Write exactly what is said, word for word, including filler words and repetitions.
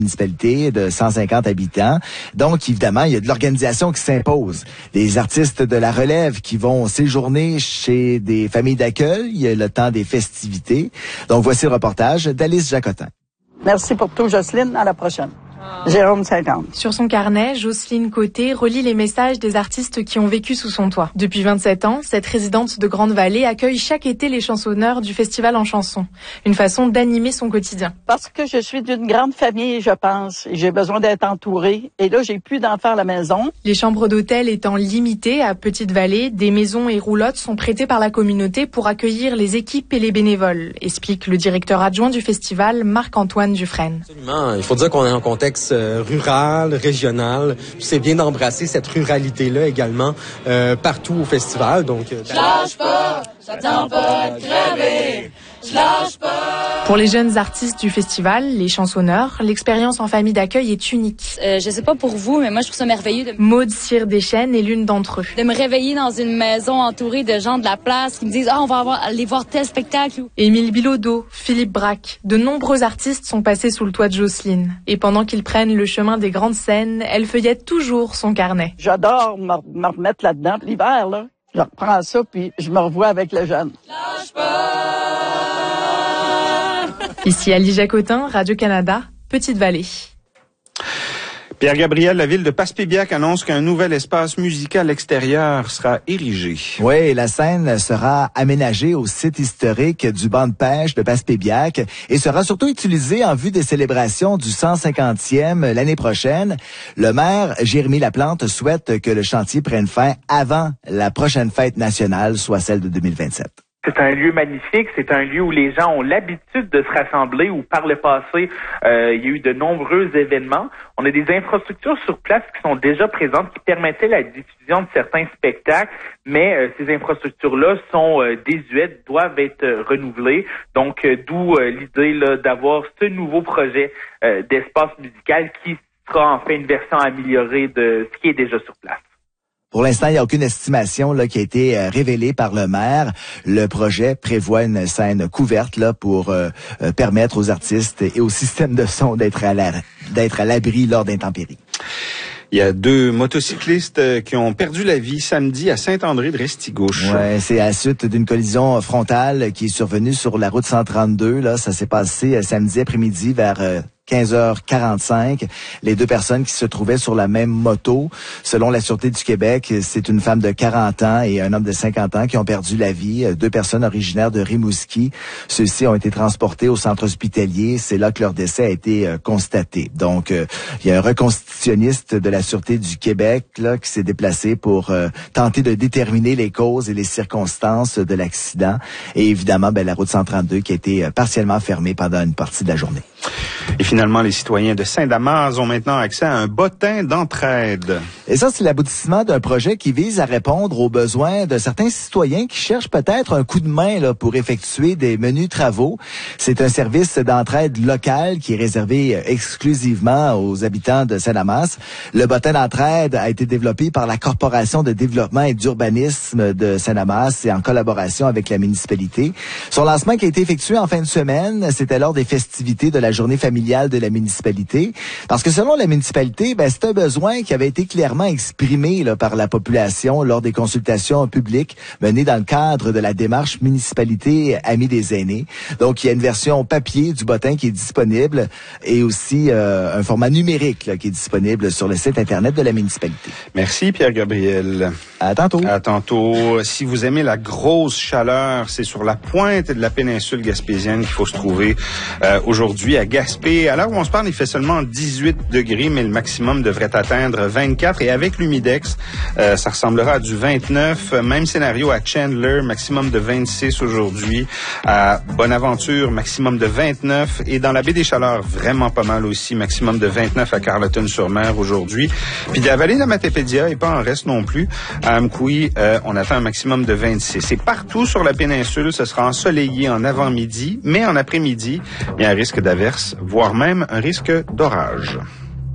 municipalité de cent cinquante habitants. Donc, évidemment, il y a de l'organisation qui s'impose. Des artistes de la relève qui vont séjourner chez des familles d'accueil le temps des festivités. Donc, voici le reportage d'Alice Jacotin. Merci pour tout, Jocelyne. À la prochaine. Jérôme cinquante. Sur son carnet, Jocelyne Côté relie les messages des artistes qui ont vécu sous son toit. Depuis vingt-sept ans, cette résidente de Grande-Vallée accueille chaque été les chansonneurs du festival en chanson. Une façon d'animer son quotidien. Parce que je suis d'une grande famille, je pense. J'ai besoin d'être entourée. Et là, j'ai plus d'enfants à la maison. Les chambres d'hôtel étant limitées à Petite-Vallée, des maisons et roulottes sont prêtées par la communauté pour accueillir les équipes et les bénévoles, explique le directeur adjoint du festival, Marc-Antoine Dufresne. Absolument. Il faut dire qu'on est en contexte rural, régional. C'est bien d'embrasser cette ruralité-là également euh, partout au festival. Donc, euh, je lâche pas, j'attends pas de crever. Je lâche pas. Pour les jeunes artistes du festival, les chansonneurs, l'expérience en famille d'accueil est unique. Euh, je sais pas pour vous, mais moi je trouve ça merveilleux. De... Maude Cyr-Deschênes est l'une d'entre eux. De me réveiller dans une maison entourée de gens de la place qui me disent « Ah, on va avoir, aller voir tel spectacle. » Émile Bilodeau, Philippe Braque, de nombreux artistes sont passés sous le toit de Jocelyne. Et pendant qu'ils prennent le chemin des grandes scènes, elle feuillette toujours son carnet. J'adore me, me remettre là-dedans. L'hiver, là, je reprends ça puis je me revois avec le jeune. Lâche pas. Ici Ali Jacotin, Radio-Canada, Petite-Vallée. Pierre-Gabriel, la ville de Passepébiac annonce qu'un nouvel espace musical extérieur sera érigé. Oui, la scène sera aménagée au site historique du banc de pêche de Passepébiac et sera surtout utilisée en vue des célébrations du cent cinquantième l'année prochaine. Le maire, Jérémy Laplante, souhaite que le chantier prenne fin avant la prochaine fête nationale, soit celle de deux mille vingt-sept. C'est un lieu magnifique, c'est un lieu où les gens ont l'habitude de se rassembler, où par le passé, euh, il y a eu de nombreux événements. On a des infrastructures sur place qui sont déjà présentes, qui permettaient la diffusion de certains spectacles, mais euh, ces infrastructures-là sont euh, désuètes, doivent être euh, renouvelées. Donc, euh, d'où euh, l'idée là, d'avoir ce nouveau projet euh, d'espace musical qui sera enfin une version améliorée de ce qui est déjà sur place. Pour l'instant, il n'y a aucune estimation là qui a été euh, révélée par le maire. Le projet prévoit une scène couverte là pour euh, euh, permettre aux artistes et au système de son d'être à la, d'être à l'abri lors d'intempéries. Il y a deux motocyclistes qui ont perdu la vie samedi à Saint-André-de-Restigouche. Ouais, c'est à la suite d'une collision frontale qui est survenue sur la route cent trente-deux. Là, ça s'est passé samedi après-midi vers euh, quinze heures quarante-cinq. Les deux personnes qui se trouvaient sur la même moto, selon la Sûreté du Québec, c'est une femme de quarante ans et un homme de cinquante ans qui ont perdu la vie. Deux personnes originaires de Rimouski. Ceux-ci ont été transportés au centre hospitalier. C'est là que leur décès a été euh, constaté. Donc, euh, il y a un reconstitutionniste de la Sûreté du Québec là qui s'est déplacé pour euh, tenter de déterminer les causes et les circonstances de l'accident. Et évidemment, ben, la route cent trente-deux qui a été euh, partiellement fermée pendant une partie de la journée. Et finalement, les citoyens de Saint-Damas ont maintenant accès à un bottin d'entraide. Et ça, c'est l'aboutissement d'un projet qui vise à répondre aux besoins de certains citoyens qui cherchent peut-être un coup de main là, pour effectuer des menus travaux. C'est un service d'entraide local qui est réservé exclusivement aux habitants de Saint-Damas. Le bottin d'entraide a été développé par la Corporation de développement et d'urbanisme de Saint-Damas et en collaboration avec la municipalité. Son lancement qui a été effectué en fin de semaine, c'était lors des festivités de la journée familiale de la municipalité. Parce que selon la municipalité, ben, c'est un besoin qui avait été clairement exprimé là, par la population lors des consultations publiques menées dans le cadre de la démarche municipalité Amis des aînés. Donc, il y a une version papier du bottin qui est disponible et aussi euh, un format numérique là, qui est disponible sur le site Internet de la municipalité. Merci, Pierre-Gabriel. À tantôt. À tantôt. Si vous aimez la grosse chaleur, c'est sur la pointe de la péninsule gaspésienne qu'il faut se trouver euh, aujourd'hui à Gaspé. À l'heure où on se parle, il fait seulement dix-huit degrés, mais le maximum devrait atteindre vingt-quatre. Et avec l'humidex, euh, ça ressemblera à du vingt-neuf. Même scénario à Chandler, maximum de vingt-six aujourd'hui. À Bonaventure, maximum de vingt-neuf. Et dans la baie des Chaleurs, vraiment pas mal aussi, maximum de vingt-neuf à Carleton-sur-Mer aujourd'hui. Puis de la vallée de la Matapédia et pas en reste non plus. À Amkoui, euh, on atteint un maximum de vingt-six. Et partout sur la péninsule, ce sera ensoleillé en avant-midi, mais en après-midi, il y a un risque d'averse, voire même un risque d'orage.